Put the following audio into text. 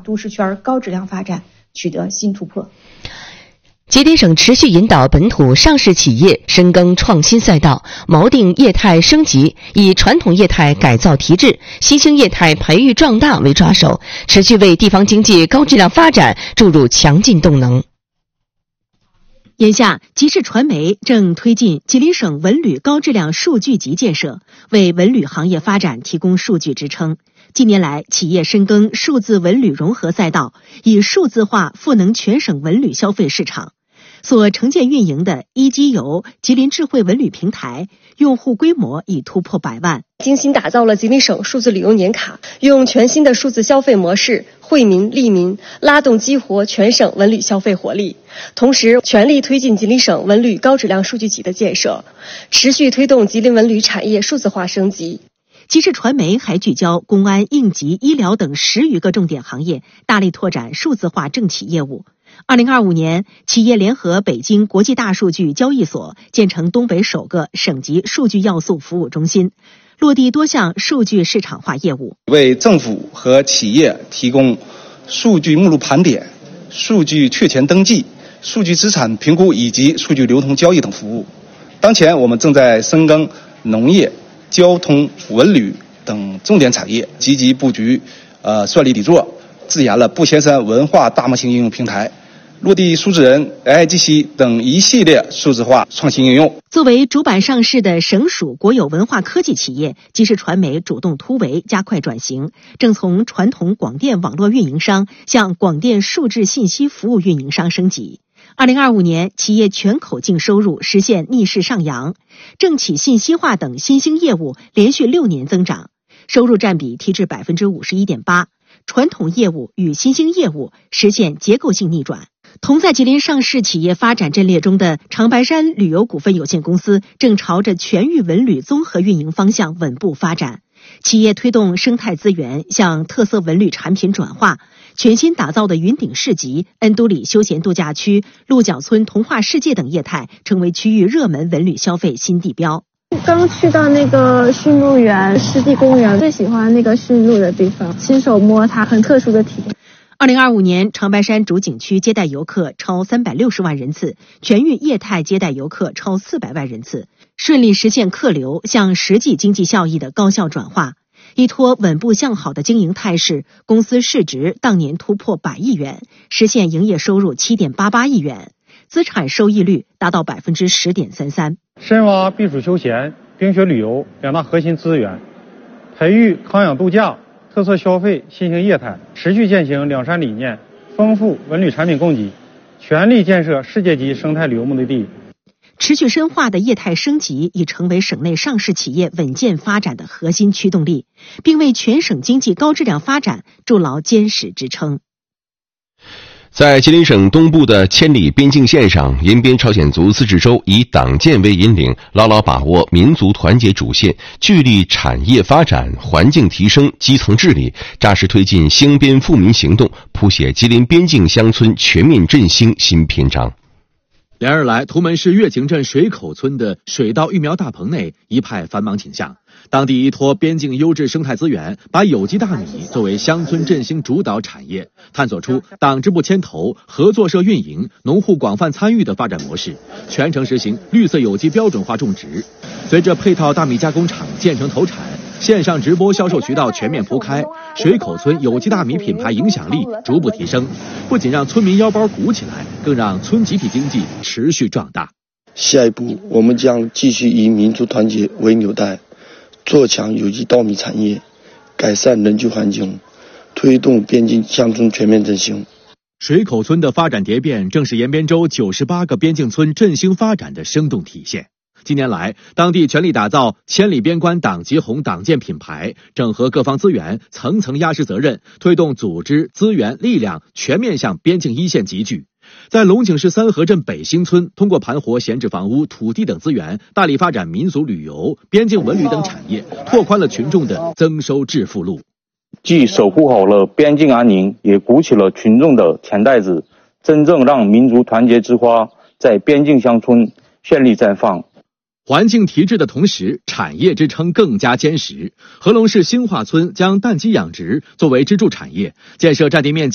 都市圈高质量发展取得新突破。 吉林省持续引导本土上市企业深耕创新赛道，锚定业态升级，以传统业态改造提质、新兴业态培育壮大为抓手，持续为地方经济高质量发展注入强劲动能。 眼下，吉视传媒正推进吉林省文旅高质量数据集建设，为文旅行业发展提供数据支撑。近年来，企业深耕数字文旅融合赛道，以数字化赋能全省文旅消费市场。所承建运营的一机游吉林智慧文旅平台，用户规模已突破100万。 精心打造了吉林省数字旅游年卡，用全新的数字消费模式惠民利民，拉动激活全省文旅消费活力。同时，全力推进吉林省文旅高质量数据集的建设，持续推动吉林文旅产业数字化升级。 吉视传媒还聚焦公安、应急、医疗等10余个重点行业，大力拓展数字化政企业务。2025年，企业联合北京国际大数据交易所，建成东北首个省级数据要素服务中心，落地多项数据市场化业务， 为政府和企业提供数据目录盘点、数据确权登记、数据资产评估以及数据流通交易等服务。当前，我们正在深耕农业、交通、文旅等重点产业，积极布局算力底座，自研了不牵山文化大模型应用平台，落地数字人、AIGC 等一系列数字化创新应用。 作为主板上市的省属国有文化科技企业，吉视传媒主动突围，加快转型，正从传统广电网络运营商向广电数字信息服务运营商升级。2025年，企业全口径收入实现逆势上扬，政企信息化等新兴业务连续6年增长，收入占比提至 51.8%， 传统业务与新兴业务实现结构性逆转。同在吉林上市企业发展阵列中的长白山旅游股份有限公司，正朝着全域文旅综合运营方向稳步发展。企业推动生态资源向特色文旅产品转化，全新打造的云顶市集、恩都里休闲度假区、鹿角村童话世界等业态，成为区域热门文旅消费新地标。 刚去到那个驯鹿园湿地公园，最喜欢那个驯鹿的地方，亲手摸它，很特殊的体验。 2025年，长白山主景区接待游客超360万人次，全域业态接待游客超400万人次，顺利实现客流向实际经济效益的高效转化。依托稳步向好的经营态势，公司市值当年突破100亿元，实现营业收入7.88亿元，资产收益率达到 10.33%。 深挖避暑休闲、冰雪旅游2大核心资源，培育康养度假、特色消费新兴业态，持续践行2山理念，丰富文旅产品供给，全力建设世界级生态旅游目的地。 持续深化的业态升级已成为省内上市企业稳健发展的核心驱动力，并为全省经济高质量发展筑牢坚实支撑。 在吉林省东部的千里边境线上，延边朝鲜族自治州以党建为引领，牢牢把握民族团结主线，聚力产业发展、环境提升、基层治理，扎实推进兴边富民行动，谱写吉林边境乡村全面振兴新篇章。 连日来，图门市乐景镇水口村的水稻育苗大棚内一派繁忙景象。当地依托边境优质生态资源，把有机大米作为乡村振兴主导产业，探索出党支部牵头、合作社运营、农户广泛参与的发展模式，全程实行绿色有机标准化种植。随着配套大米加工厂建成投产，线上直播销售渠道全面铺开，水口村有机大米品牌影响力逐步提升，不仅让村民腰包鼓起来，更让村集体经济持续壮大。 下一步，我们将继续以民族团结为纽带，做强有机稻米产业，改善人居环境，推动边境乡村全面振兴。 水口村的发展蝶变，正是延边州98个边境村振兴发展的生动体现。近年来，当地全力打造千里边关党集红党建品牌，整合各方资源，层层压实责任，推动组织、资源、力量全面向边境一线集聚。在龙井市三河镇北兴村，通过盘活闲置房屋、土地等资源，大力发展民俗旅游、边境文旅等产业，拓宽了群众的增收致富路。 既守护好了边境安宁，也鼓起了群众的钱袋子，真正让民族团结之花在边境乡村绚丽绽放。 环境提质的同时，产业支撑更加坚实。合龙市兴化村将蛋鸡养殖作为支柱产业，建设占地面积